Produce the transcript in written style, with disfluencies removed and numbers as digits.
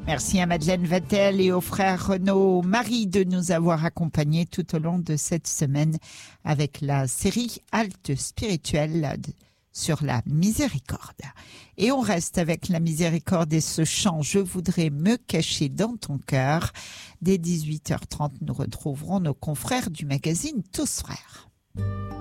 Merci à Madeleine Vatel et au frère Renaud Marie de nous avoir accompagnés tout au long de cette semaine avec la série Halte spirituelle sur la miséricorde. Et on reste avec la miséricorde et ce chant « Je voudrais me cacher dans ton cœur ». Dès 18h30, nous retrouverons nos confrères du magazine Tous Frères.